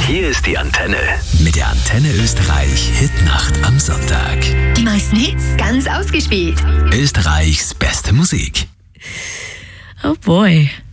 Hier ist die Antenne. Mit der Antenne Österreich Hitnacht am Sonntag. Die meisten Hits ganz ausgespielt. Österreichs beste Musik. Oh boy.